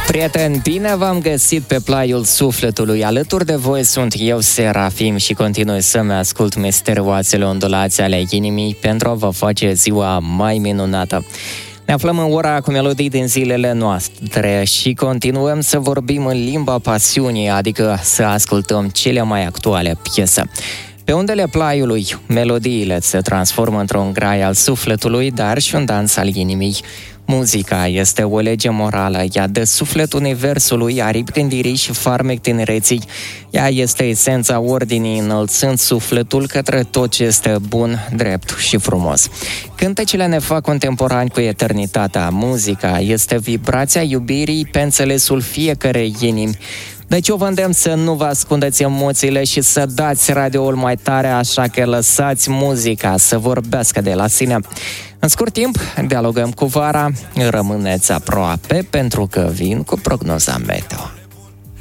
Prieteni, bine v-am găsit pe plaiul sufletului. Alături de voi sunt eu, Serafim, și continui să-mi ascult misterioasele ondulații ale inimii pentru a vă face ziua mai minunată. Ne aflăm în ora cu melodii din zilele noastre și continuăm să vorbim în limba pasiunii, adică să ascultăm cele mai actuale piese. Pe undele plaiului, melodiile se transformă într-un grai al sufletului, dar și un dans al inimii. Muzica este o lege morală, ea dă suflet universului, aripi gândirii și farmec tinereții. Ea este esența ordinii, înălțând sufletul către tot ce este bun, drept și frumos. Cântecele ne fac contemporani cu eternitatea. Muzica este vibrația iubirii pe înțelesul fiecărei inimi. Deci eu vă îndemn să nu vă ascundeți emoțiile și să dați radioul mai tare, așa că lăsați muzica să vorbească de la sine. În scurt timp, dialogăm cu vara, rămâneți aproape pentru că vin cu prognoza meteo.